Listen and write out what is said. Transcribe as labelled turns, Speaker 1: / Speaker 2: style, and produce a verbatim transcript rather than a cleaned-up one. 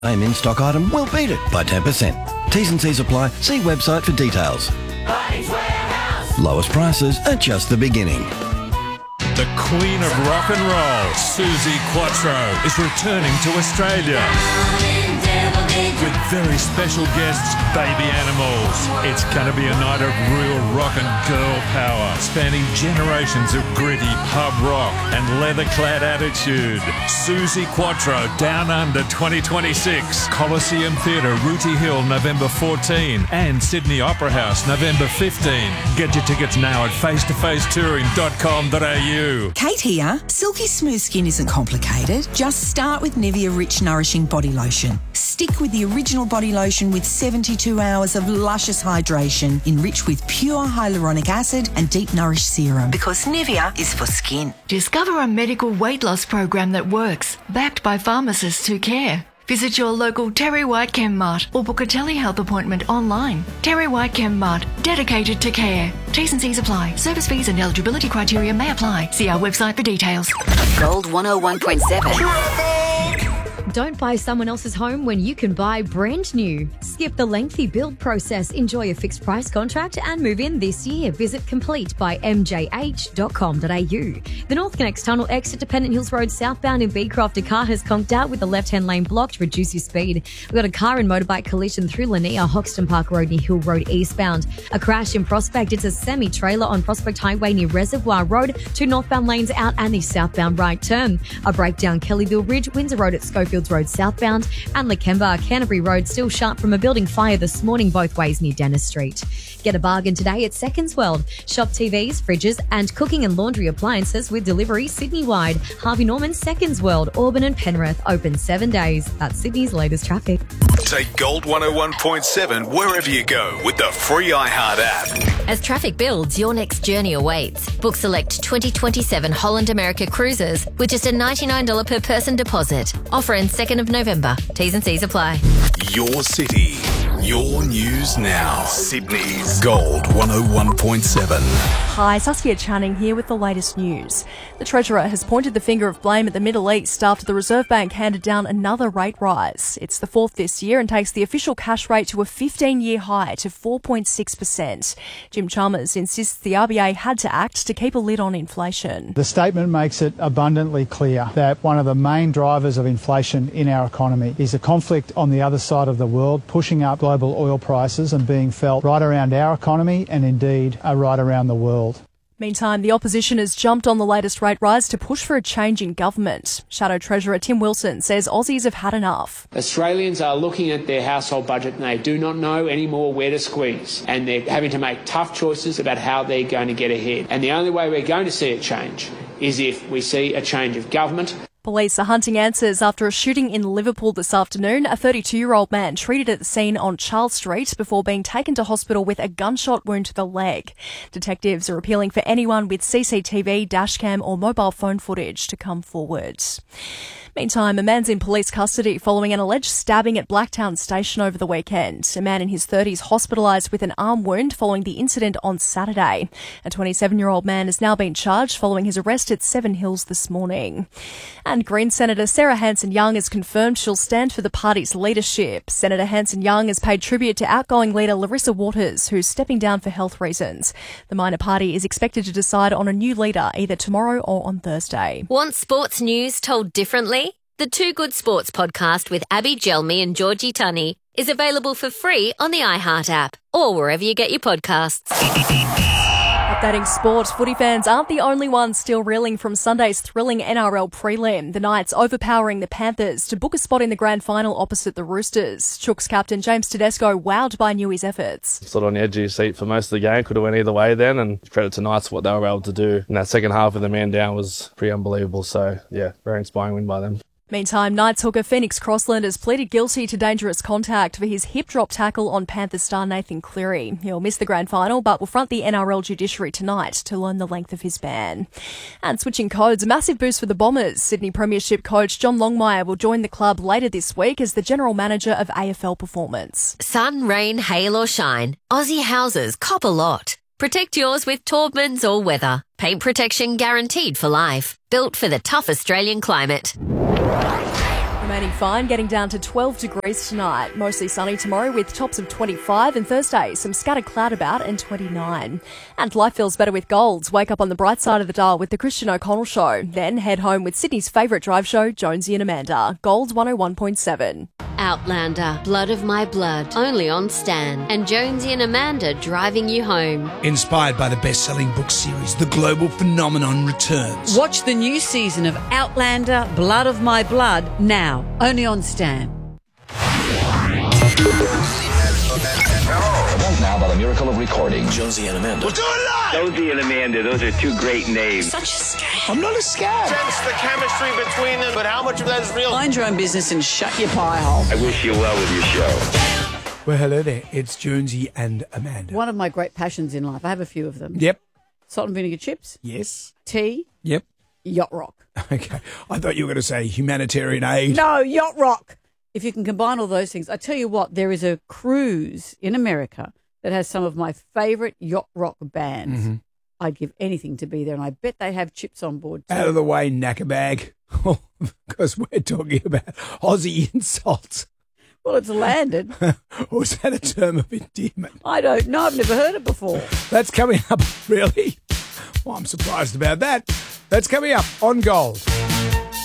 Speaker 1: Name in stock item will beat it by ten percent. T's and C's apply. See website for details.
Speaker 2: Bunnings Warehouse.
Speaker 1: Lowest prices are just the beginning.
Speaker 3: The Queen of Rock and Roll, Suzi Quatro, is returning to Australia with very special guests, Baby Animals. It's going to be a night of real rock and girl power, spanning generations of gritty pub rock and leather-clad attitude. Suzi Quatro, Down Under twenty twenty-six, Coliseum Theatre, Rooty Hill, November fourteenth, and Sydney Opera House, November fifteenth. Get your tickets now at face to face touring dot com dot a u.
Speaker 4: Kate here. Silky smooth skin isn't complicated. Just start with Nivea Rich Nourishing Body Lotion. Stick with the original body lotion with seventy-two hours of luscious hydration, enriched with pure hyaluronic acid and deep nourished serum. Because Nivea is for skin.
Speaker 5: Discover a medical weight loss program that works, backed by pharmacists who care. Visit your local Terry White Chem Mart or book a telehealth appointment online. Terry White Chem Mart, dedicated to care. T's and C's apply. Service fees and eligibility criteria may apply. See our website for details.
Speaker 6: Gold one oh one point seven.
Speaker 7: Don't buy someone else's home when you can buy brand new. Skip the lengthy build process, enjoy a fixed price contract and move in this year. Visit complete by m j h dot com dot a u. The North Connects Tunnel exit to Pennant Hills Road southbound in Beecroft. A car has conked out with the left-hand lane blocked. Reduce your speed. We've got a car and motorbike collision through Lanier, Hoxton Park Road near Hill Road eastbound. A crash in Prospect. It's a semi-trailer on Prospect Highway near Reservoir Road. Two northbound lanes out and the southbound right turn. A breakdown Kellyville Ridge, Windsor Road at Schofields Road southbound, and Lakemba, Canterbury Road still shut from a building fire this morning both ways near Dennis Street. Get a bargain today at Seconds World. Shop T Vs, fridges and cooking and laundry appliances with delivery Sydney-wide. Harvey Norman, Seconds World, Auburn and Penrith open seven days. That's Sydney's latest traffic.
Speaker 8: Take Gold one oh one point seven wherever you go with the free iHeart app.
Speaker 6: As traffic builds, your next journey awaits. Book select twenty twenty-seven Holland America cruises with just a ninety-nine dollars per person deposit. Offer ends second of November. T's and C's apply.
Speaker 8: Your city, your news now. Sydney's Gold one oh one point seven.
Speaker 9: Hi, Saskia Channing here with the latest news. The Treasurer has pointed the finger of blame at the Middle East after the Reserve Bank handed down another rate rise. It's the fourth this year and takes the official cash rate to a fifteen-year high to four point six percent. Jim Chalmers insists the R B A had to act to keep a lid on inflation.
Speaker 10: The statement makes it abundantly clear that one of the main drivers of inflation in our economy is a conflict on the other side of the world, pushing up global oil prices and being felt right around our economy and indeed uh, right around the world.
Speaker 9: Meantime, the opposition has jumped on the latest rate rise to push for a change in government. Shadow Treasurer Tim Wilson says Aussies have had enough.
Speaker 11: Australians are looking at their household budget and they do not know anymore where to squeeze. And they're having to make tough choices about how they're going to get ahead. And the only way we're going to see a change is if we see a change of government.
Speaker 9: Police are hunting answers after a shooting in Liverpool this afternoon. A thirty-two-year-old man treated at the scene on Charles Street before being taken to hospital with a gunshot wound to the leg. Detectives are appealing for anyone with C C T V, dashcam or mobile phone footage to come forward. Meantime, a man's in police custody following an alleged stabbing at Blacktown Station over the weekend. A man in his thirties hospitalised with an arm wound following the incident on Saturday. A twenty-seven-year-old man has now been charged following his arrest at Seven Hills this morning. And Greens Senator Sarah Hanson-Young has confirmed she'll stand for the party's leadership. Senator Hanson-Young has paid tribute to outgoing leader Larissa Waters, who's stepping down for health reasons. The minor party is expected to decide on a new leader either tomorrow or on Thursday.
Speaker 6: Want sports news told differently? The Two Good Sports podcast with Abby Gelmi and Georgie Tunney is available for free on the iHeart app or wherever you get your podcasts.
Speaker 9: Updating sport, footy fans aren't the only ones still reeling from Sunday's thrilling N R L prelim. The Knights overpowering the Panthers to book a spot in the grand final opposite the Roosters. Chooks captain James Tedesco wowed by Newey's efforts.
Speaker 12: Sort of on the edge of your seat for most of the game. Could have went either way then, and credit to Knights what they were able to do. And that second half with the man down was pretty unbelievable. So, yeah, very inspiring win by them.
Speaker 9: Meantime, Knights hooker Phoenix Crossland has pleaded guilty to dangerous contact for his hip drop tackle on Panthers star Nathan Cleary. He'll miss the grand final but will front the N R L judiciary tonight to learn the length of his ban. And switching codes, a massive boost for the Bombers. Sydney Premiership coach John Longmire will join the club later this week as the general manager of A F L Performance.
Speaker 6: Sun, rain, hail or shine, Aussie houses cop a lot. Protect yours with Taubman's All Weather. Paint protection guaranteed for life. Built for the tough Australian climate.
Speaker 9: Remaining fine, getting down to twelve degrees tonight. Mostly sunny tomorrow with tops of twenty-five, and Thursday some scattered cloud about and twenty-nine. And life feels better with Golds. Wake up on the bright side of the dial with the Christian O'Connell Show. Then head home with Sydney's favourite drive show, Jonesy and Amanda. Golds one oh one point seven.
Speaker 13: Outlander, Blood of My Blood, only on Stan. And Jonesy and Amanda driving you home.
Speaker 14: Inspired by the best-selling book series, the global phenomenon returns.
Speaker 15: Watch the new season of Outlander, Blood of My Blood, now, only on Stan.
Speaker 16: Now, by the miracle of recording, Jonesy and Amanda.
Speaker 17: We'll do it live!
Speaker 18: Jonesy and Amanda, those are two great names.
Speaker 17: Such a scam. I'm not a scam. Sense the chemistry between them, but how much of that is real?
Speaker 15: Mind your own business and shut your pie hole.
Speaker 18: I wish you well with your show.
Speaker 14: Well, hello there. It's Jonesy and Amanda.
Speaker 15: One of my great passions in life. I have a few of them.
Speaker 14: Yep.
Speaker 15: Salt and vinegar chips.
Speaker 14: Yes.
Speaker 15: Tea.
Speaker 14: Yep.
Speaker 15: Yacht rock.
Speaker 14: Okay. I thought you were going to say humanitarian aid.
Speaker 15: No, yacht rock. If you can combine all those things, I tell you what, there is a cruise in America that has some of my favourite yacht rock bands.
Speaker 14: Mm-hmm.
Speaker 15: I'd give anything to be there, and I bet they have chips on board too.
Speaker 14: Out of the way, knacker bag. Because we're talking about Aussie insults.
Speaker 15: Well, it's landed.
Speaker 14: Or is that a term of endearment?
Speaker 15: I don't know. I've never heard it before.
Speaker 14: That's coming up, really? Well, I'm surprised about that. That's coming up on Gold.